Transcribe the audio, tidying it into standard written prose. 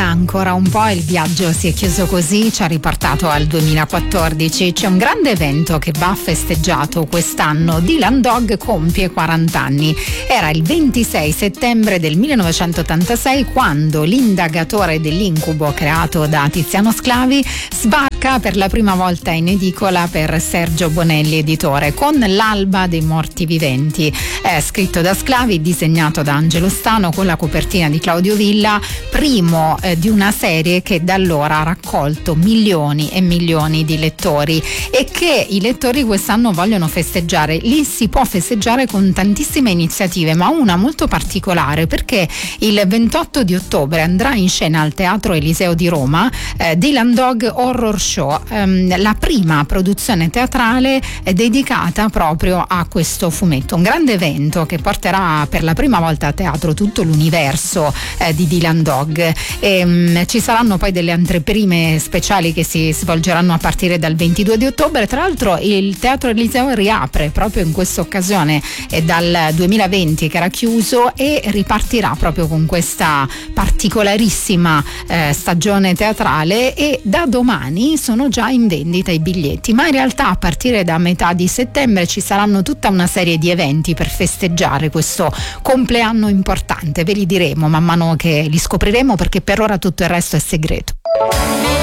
ancora un po', il viaggio si è chiuso così, ci ha riportato al 2014. C'è un grande evento che va festeggiato quest'anno. Dylan Dog compie 40 anni. Era il 26 settembre del 1986 quando l'indagatore dell'incubo creato da Tiziano Sclavi sbarca per la prima volta in edicola per Sergio Bonelli editore con L'alba dei morti viventi, scritto da Sclavi, disegnato da Angelo Stano, con la copertina di Claudio Villa, primo di una serie che da allora ha raccolto milioni e milioni di lettori e che i lettori quest'anno vogliono festeggiare. Lì si può festeggiare con tantissime iniziative, ma una molto particolare, perché il 28 di ottobre andrà in scena al Teatro Eliseo di Roma Dylan Dog Horror Show, la prima produzione teatrale dedicata proprio a questo fumetto, un grande evento che porterà per la prima volta a teatro tutto l'universo di Dylan Dog. Ci saranno poi delle anteprime speciali che si svolgeranno a partire dal 22 di ottobre. Tra l'altro il Teatro Eliseo riapre proprio in questa occasione, dal 2020 che era chiuso, e ripartirà proprio con questa particolarissima stagione teatrale, e da domani sono già in vendita i biglietti, ma in realtà a partire da metà di settembre ci saranno tutta una serie di eventi per festeggiare questo compleanno importante. Ve li diremo man mano che li scopriremo, perché per ora tutto il resto è segreto.